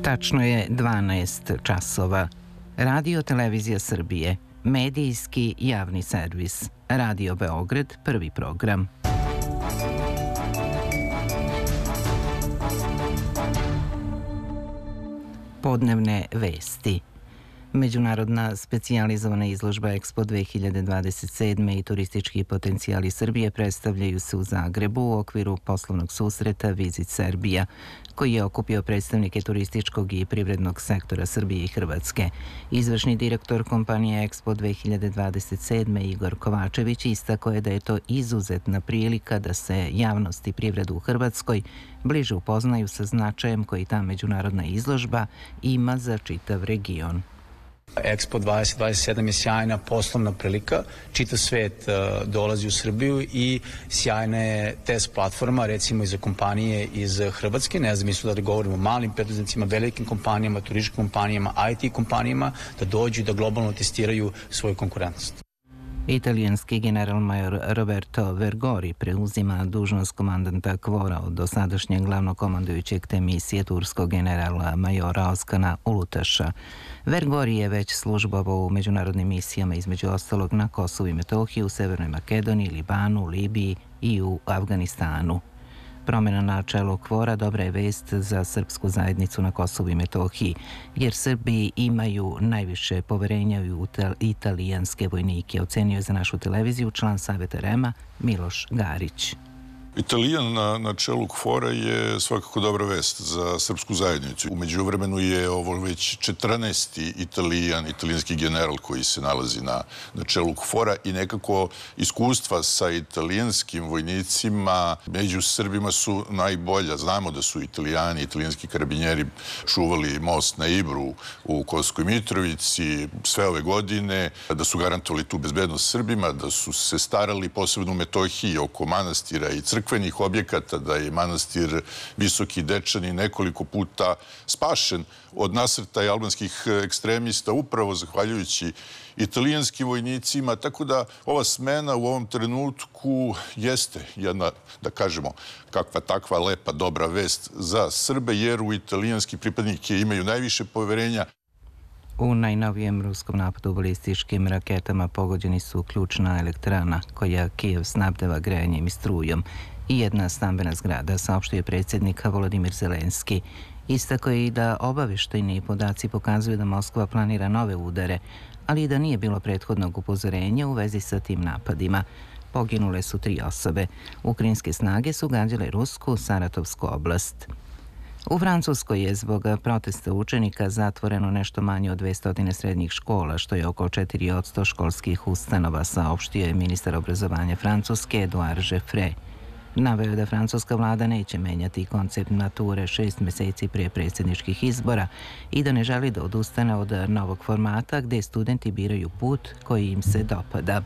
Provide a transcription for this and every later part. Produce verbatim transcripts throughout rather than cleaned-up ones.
Tačno je dvanaest časova. Radio Televizija Srbije, medijski javni servis. Radio Beograd, prvi program. Podnevne vesti. Međunarodna specijalizovana izložba Expo dve hiljade dvadeset sedme i turistički potencijali Srbije predstavljaju se u Zagrebu u okviru poslovnog susreta Visit Serbia, koji je okupio predstavnike turističkog i privrednog sektora Srbije i Hrvatske. Izvršni direktor kompanije Expo dve hiljade dvadeset sedme Igor Kovačević istakao je da je to izuzetna prilika da se javnost i privreda u Hrvatskoj bliže upoznaju sa značajem koji ta međunarodna izložba ima za čitav region. Expo dvadeset dvadeset sedam je sjajna poslovna prilika, čitav svet uh, dolazi u Srbiju i sjajna je test platforma, recimo i za kompanije iz Hrvatske, ne znam, mislim da govorimo o malim preduzetnicima, velikim kompanijama, turističkim kompanijama, I T kompanijama, da dođu i da globalno testiraju svoju konkurentnost. Italijanski general-major Roberto Vergori preuzima dužnost komandanta KFOR-a od dosadašnjeg glavnog komandujućeg te misije turskog generala majora Oskana Ulutaša. Vergori je već službovao u međunarodnim misijama, između ostalog na Kosovu i Metohiji, u Severnoj Makedoniji, Libanu, Libiji i u Afganistanu. Promjena na čelu KFOR-a dobra je vest za srpsku zajednicu na Kosovu i Metohiji, jer Srbi imaju najviše poverenja u italijanske vojnike, ocenio je za našu televiziju član Saveta REM-a Miloš Garić. Italijan na, na čelu KFOR-a je svakako dobra vest za srpsku zajednicu. U međuvremenu je ovo već četrnaesti Italijan, italijanski general koji se nalazi na, na čelu KFOR-a i nekako iskustva sa italijanskim vojnicima među Srbima su najbolja. Znamo da su Italijani, italijanski karabinjeri čuvali most na Ibru u Kosovskoj Mitrovici sve ove godine, da su garantovali tu bezbednost Srbima, da su se starali posebno u Metohiji oko manastira i crkve crkvenih objekata, da je manastir Visoki Dečani nekoliko puta spašen od nasrtaja albanskih ekstremista upravo zahvaljujući italijanskim vojnicima, tako da ova smena u ovom trenutku jeste jedna, da kažemo, kakva takva lepa, dobra vest za Srbe, jer u italijanski pripadnike imaju najviše poverenja. U najnovijem ruskom napadu balističkim raketama pogođeni su ključna elektrana koja Kijev snabdeva grejanjem i strujom i jedna stambena zgrada, saopštio je predsjednik Volodimir Zelenski. Istako je i da obavještajni podaci pokazuju da Moskva planira nove udare, ali i da nije bilo prethodnog upozorenja u vezi sa tim napadima. Poginule su tri osobe. Ukrajinske snage su gađale rusku Saratovsku oblast. U Francuskoj je zbog protesta učenika zatvoreno nešto manje od dvesta srednjih škola, što je oko četiri posto školskih ustanova, saopštio je ministar obrazovanja Francuske Edouard Geoffrey. Naveo je da francuska vlada neće menjati koncept mature šest meseci prije predsjedničkih izbora i da ne želi da odustane od novog formata gdje studenti biraju put koji im se dopada.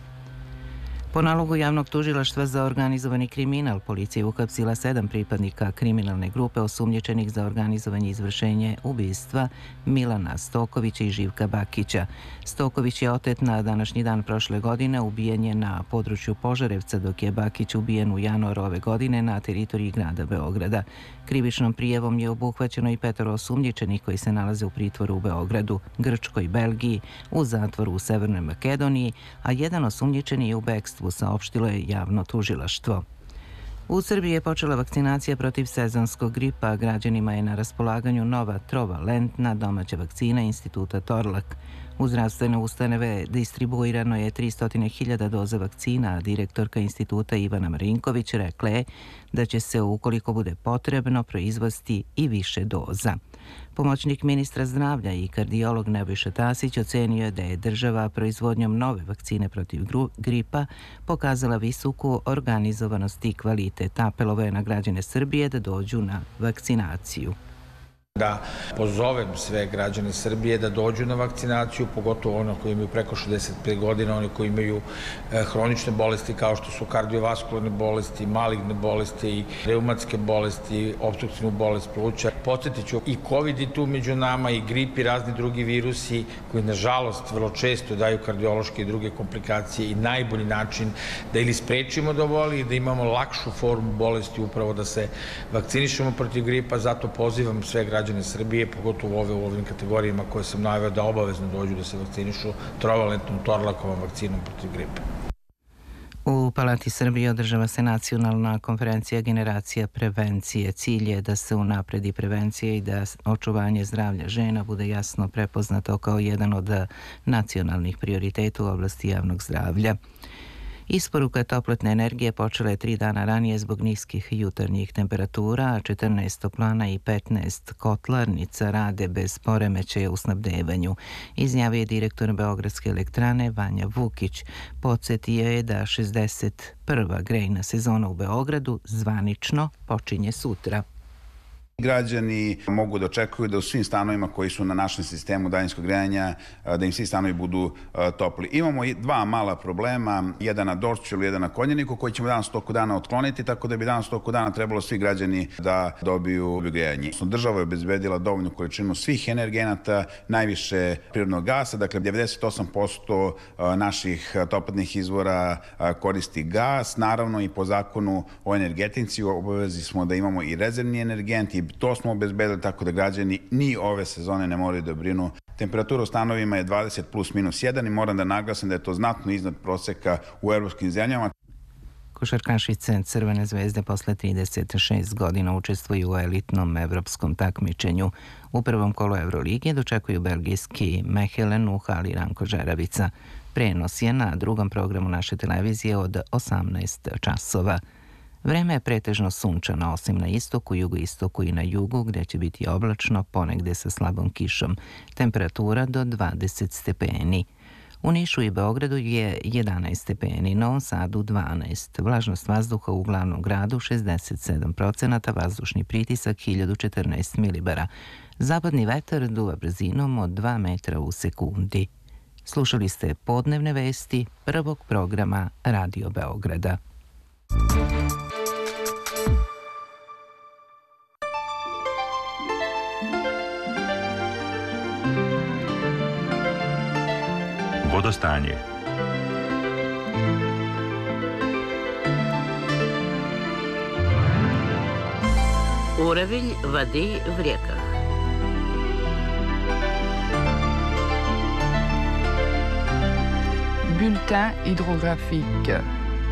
Po nalogu javnog tužilaštva za organizovani kriminal, policija je uhapsila sedam pripadnika kriminalne grupe osumnjičenih za organizovanje i izvršenje ubistva Milana Stokovića i Živka Bakića. Stoković je otet na današnji dan prošle godine, ubijen je na području Požarevca, dok je Bakić ubijen u januaru ove godine na teritoriji grada Beograda. Krivičnom prijavom je obuhvaćeno i petoro osumnjičenih koji se nalaze u pritvoru u Beogradu, Grčkoj, Belgiji, u zatvoru u Severnoj Makedoniji, a jedan osumnjičeni je u bekstvu, saopštilo je javno tužilaštvo. U Srbiji je počela vakcinacija protiv sezonskog gripa. Građanima je na raspolaganju nova trovalentna domaća vakcina Instituta Torlak. U zdravstvene ustanove distribuirano je tristo hiljada doza vakcina, a direktorka instituta Ivana Marinković rekla je da će se, ukoliko bude potrebno, proizvesti i više doza. Pomoćnik ministra zdravlja i kardiolog Nebojša Tasić ocenio je da je država proizvodnjom nove vakcine protiv gripa pokazala visoku organizovanost i kvalitet. Apelovao je na građane Srbije da dođu na vakcinaciju. Da pozovem sve građane Srbije da dođu na vakcinaciju, pogotovo ono koji imaju preko šezdeset pet godina, oni koji imaju hronične bolesti kao što su kardiovaskularne bolesti, maligne bolesti i reumatske bolesti, opstruktivnu bolest pluća. Podsjetit ću, i COVID je tu među nama, i grip i razni drugi virusi koji nažalost vrlo često daju kardiološke i druge komplikacije, i najbolji način da ili sprečimo da voli i da imamo lakšu formu bolesti upravo da se vakcinišemo protiv gripa. Zato pozivam sve građane građane Srbije, pogotovo ove u ovim kategorijama koje sam naveo da obavezno dođu da se vakcinišu trovalentnom Torlakovom vakcinom protiv gripa. U Palati Srbije održava se nacionalna konferencija Generacija prevencije. Cilj je da se unapredi prevencija i da očuvanje zdravlja žena bude jasno prepoznato kao jedan od nacionalnih prioriteta u oblasti javnog zdravlja. Isporuka toplotne energije počela je tri dana ranije zbog niskih jutarnjih temperatura, a četrnaest toplana i petnaest kotlarnica rade bez poremećaja u snabdevanju, izjavio je direktor Beogradske elektrane Vanja Vukić. Podsjetio je da šezdeset prva grejna sezona u Beogradu zvanično počinje sutra. Građani mogu da očekuju da u svim stanovima koji su na našem sistemu daljinskog grejanja, da im svi stanovi budu topli. Imamo i dva mala problema, jedan na Dorćolu, jedan na Konjaniku, koji ćemo danas toku dana otkloniti, tako da bi danas toku dana trebalo svi građani da dobiju grejanje. Država je obezbedila dovoljnu količinu svih energenata, najviše prirodnog gasa, dakle devedeset osam posto naših toplotnih izvora koristi gas. Naravno i po zakonu o energetici obavezi smo da imamo i rezervni energent i to smo obezbedili tako da građani ni ove sezone ne moraju da brinu. Temperatura u stanovima je dvadeset plus minus jedan i moram da naglasim da je to znatno iznad proseka u evropskim zemljama. Košarkašice Crvene zvezde posle trideset šest godina učestvuju u elitnom evropskom takmičenju. U prvom kolu Evrolige dočekuju belgijski Mechelen u hali Ranko Žeravica. Prenos je na drugom programu naše televizije od osamnaest časova. Vreme je pretežno sunčano, osim na istoku, jugoistoku i na jugu, gde će biti oblačno, ponegde sa slabom kišom. Temperatura do dvadeset stepeni. U Nišu i Beogradu je jedanaest stepeni, Novom Sadu dvanaest. Vlažnost vazduha u glavnom gradu šezdeset sedam procenata, vazdušni pritisak hiljadu četrnaest milibara. Zapadni vetar duva brzinom od dva metra u sekundi. Slušali ste podnevne vesti prvog programa Radio Beograda. Vodostanje. Уровень воды в реках. Bulletin hydrographique.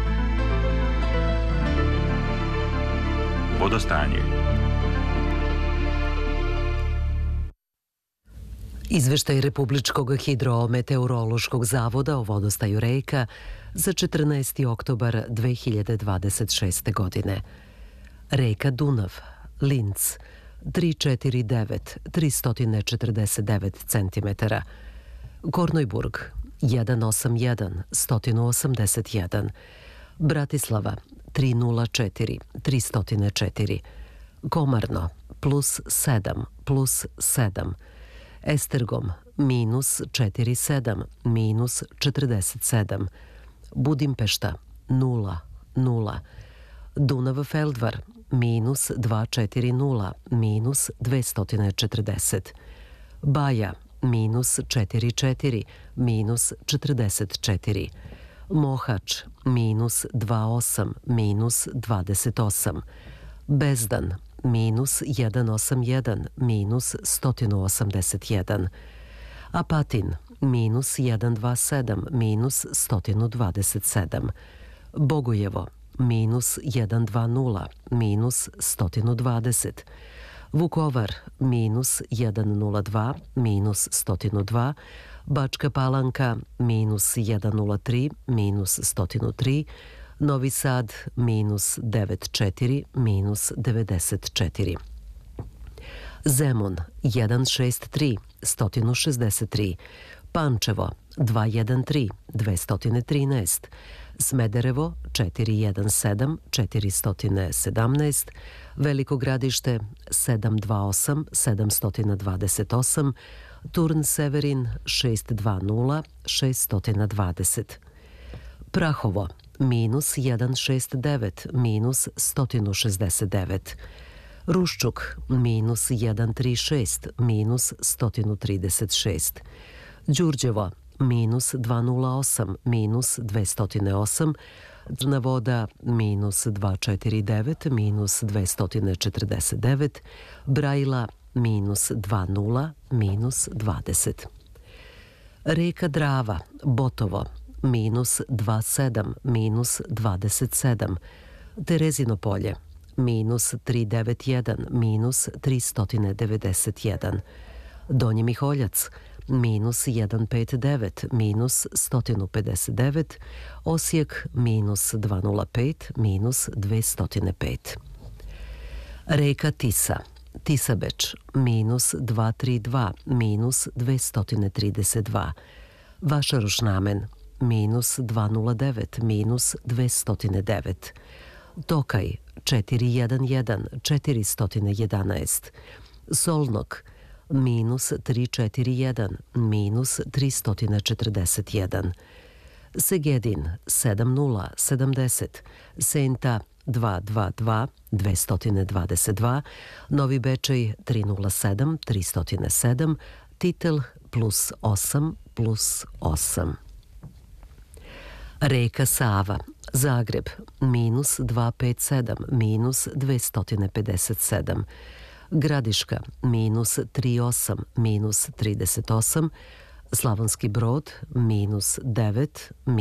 Vodostanje. Izveštaj Republičkog hidrometeorološkog zavoda o vodostaju reka za četrnaesti oktobar dve hiljade dvadeset šeste. godine. Reka Dunav, Linz, tristo četrdeset devet, tristo četrdeset devet centimetara. Kornojburg, sto osamdeset jedan, sto osamdeset jedan. Bratislava, tristo četiri, tristo četiri. Komarno, plus sedam, plus sedam. Estergom, minus četrdeset sedam, minus četrdeset sedam. Budimpešta, nula, nula. Dunav Feldvar, minus dvesta četrdeset, minus dvesta četrdeset. Baja, minus četrdeset četiri, minus četrdeset četiri. Mohač, minus dvadeset osam, minus dvadeset osam. Bezdan, minus sto osamdeset jedan, minus sto osamdeset jedan. Apatin, minus sto dvadeset sedam, minus sto dvadeset sedam. Bogojevo, minus sto dvadeset, minus sto dvadeset. Vukovar, minus sto nula dva, minus sto dva. Bačka Palanka, minus sto nula tri, minus sto tri. Novi Sad, minus devedeset četiri, minus devedeset četiri. Zemun, sto šezdeset tri, sto šezdeset tri. Pančevo, dvesta trinaest, dvesta trinaest. Smederevo, četiristo sedam, četiristo sedamnaest. Veliko Gradište, sedamsto dvadeset osam, sedamsto dvadeset osam. Turn Severin, šesto dvadeset, šesto dvadeset. Prahovo, minus sto šezdeset devet, minus sto šezdeset devet. Ruščuk, minus sto trideset šest, minus sto trideset šest. Đurđevo, minus dvesta osam, minus dvesta osam. Crna Voda, minus dvesta četrdeset devet, minus dvesta četrdeset devet. Brajila, minus dvadeset, minus dvadeset. Reka Drava, Botovo, minus dvadeset sedam, minus dvadeset sedam. Terezino polje, minus tristo devedeset jedan, minus tristo devedeset jedan. Donji Miholjac, minus sto pedeset devet, minus sto pedeset devet. Osijek, minus dvesta pet, minus dvesta pet. Reka Tisa, Tisabeč, minus dvesta trideset dva, minus dvesta trideset dva. Vašarošnamen, minus dvesta devet, minus dvesta devet. Tokaj, četiristo jedanaest, četiristo jedanaest. Solnok, minus tristo četrdeset jedan, minus tristo četrdeset jedan. Segedin, sedamdeset, sedamdeset. Senta, dvesta dvadeset dva, dvesta dvadeset dva. Novi Bečej, tristo sedam, tristo sedam. Titel, plus osam, plus osam. Reka Sava, Zagreb, minus dvesta pedeset sedam, minus dvesta pedeset sedam. Gradiška, minus trideset osam, minus trideset osam. Slavonski Brod, minus devet,